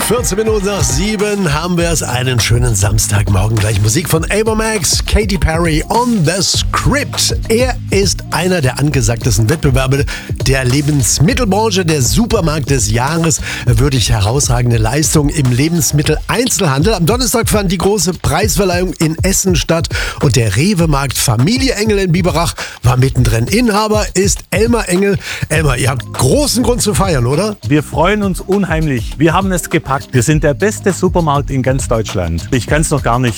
14 Minuten nach 7 haben wir es. Einen schönen Samstagmorgen. Gleich Musik von Abermax, Katy Perry on the Script. Er ist einer der angesagtesten Wettbewerbe der Lebensmittelbranche. Der Supermarkt des Jahres, würdig herausragende Leistung im Lebensmitteleinzelhandel. Am Donnerstag fand die große Preisverleihung in Essen statt und der Rewe-Markt Familie Engel in Biberach war mittendrin. Inhaber ist Elmar Engel. Elmar, ihr habt großen Grund zu feiern, oder? Wir freuen uns unheimlich. Wir haben es gepackt. Wir sind der beste Supermarkt in ganz Deutschland. Ich kann es noch gar nicht